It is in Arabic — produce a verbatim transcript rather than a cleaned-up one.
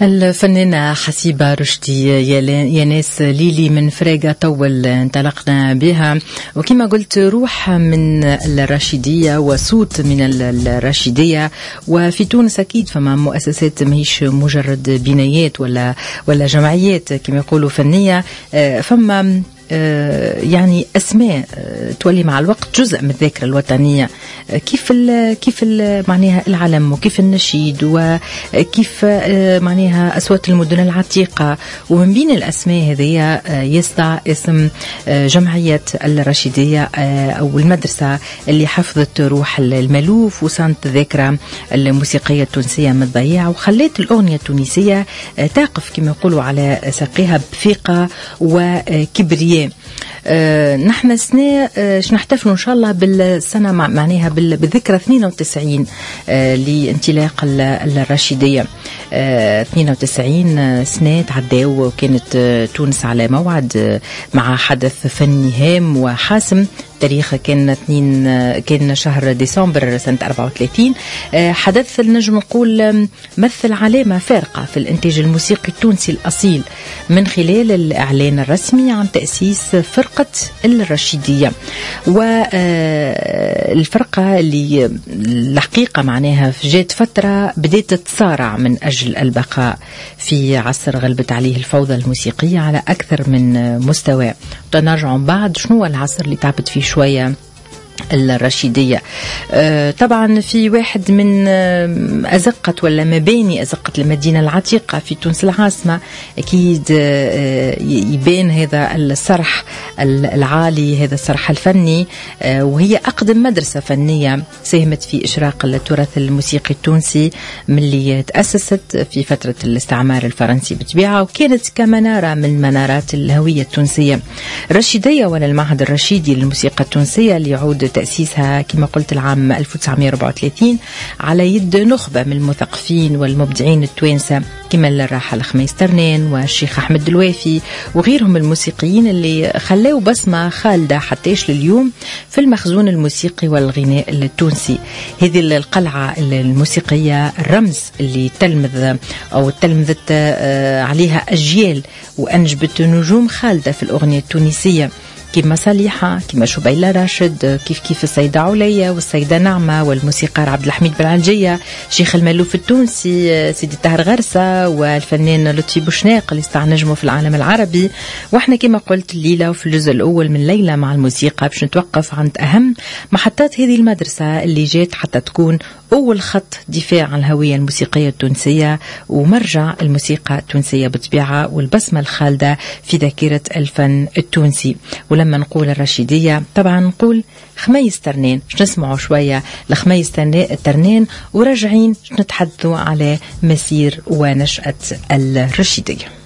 الفنانة حسيبة رشدي يا ناس ليلي من فريقة طول انطلقنا بها، وكما قلت روح من الرشيدية وصوت من الرشيدية. وفي تونس أكيد فما مؤسسات ماهيش مجرد بنايات ولا ولا جمعيات كما يقولوا فنية، فما يعني أسماء تولي مع الوقت جزء من الذاكرة الوطنية، كيف ال كيف ال معناها العلم وكيف النشيد وكيف معناها أصوات المدن العتيقة. ومن بين الأسماء هذه يسطع اسم جمعية الرشيدية أو المدرسة اللي حفظت روح المألوف وصانت الذاكرة الموسيقية التونسية من الضياع، وخلت الأغنية التونسية تقف كما يقولوا على ساقها بثقة وكبرياء. آه نحن سنة آه نحتفل إن شاء الله بالسنة معناها بالذكرى اثنين وتسعين آه لانطلاق الرشيدية. آه اثنين وتسعين سنة تعداو، وكانت آه تونس على موعد آه مع حدث فني هام وحاسم. تاريخ كان اثنين كان شهر ديسمبر سنة أربعة وثلاثين. حدث نجم نقول مثل علامة فارقة في الإنتاج الموسيقي التونسي الأصيل من خلال الإعلان الرسمي عن تأسيس فرقة الرشيدية. والفرقة اللي الحقيقة معناها جات فترة بدأت تتصارع من أجل البقاء في عصر غلبت عليه الفوضى الموسيقية على أكثر من مستوى. تنرجع بعد شنو العصر اللي تعبت فيه شوية الرشيدية. آه طبعا في واحد من آه أزقة ولا مباني أزقة المدينة العتيقة في تونس العاصمة، أكيد آه يبان هذا الصرح العالي، هذا الصرح الفني، آه وهي أقدم مدرسة فنية ساهمت في إشراق التراث الموسيقي التونسي من اللي تأسست في فترة الاستعمار الفرنسي بطبيعة، وكانت كمنارة من منارات الهوية التونسية. الرشيدية ولا المعهد الرشيدي للموسيقى التونسية اللي يعود تأسيسها كما قلت العام ألف وتسعمائة وأربعة وثلاثين على يد نخبة من المثقفين والمبدعين التوانسة كما الراحل خميس ترنان والشيخ أحمد الوافي وغيرهم الموسيقيين اللي خلوا بصمة خالدة حتىش لليوم في المخزون الموسيقي والغناء التونسي. هذه القلعة الموسيقية الرمز اللي تلمذ أو تلمذت عليها أجيال وأنجبت نجوم خالدة في الأغنية التونسية كما صليحة، كما شبيلة راشد، كيف كيف السيدة عليا والسيدة نعمة والموسيقار عبد الحميد بالعنجية، شيخ المألوف التونسي سيدي طاهر غرسة والفنان لطفي بوشناق اللي استعنجموا في العالم العربي. واحنا كما قلت الليلة وفي الجزء الأول من ليلة مع الموسيقى باش نتوقف عند أهم محطات هذه المدرسة اللي جات حتى تكون أول خط دفاع عن الهوية الموسيقية التونسية ومرجع الموسيقى التونسية بطبيعة والبصمة الخالدة في ذاكرة الفن التونسي. ولما نقول الرشيدية طبعا نقول خميس ترنان، نسمعوا شوية لخميس ترنان وراجعين نتحدثوا على مسير ونشأة الرشيدية.